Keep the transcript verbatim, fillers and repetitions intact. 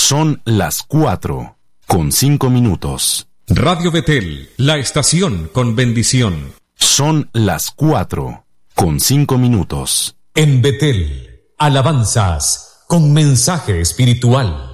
Son las cuatro, con cinco minutos. Radio Betel, la estación con bendición. Son las cuatro, con cinco minutos. En Betel, alabanzas con mensaje espiritual.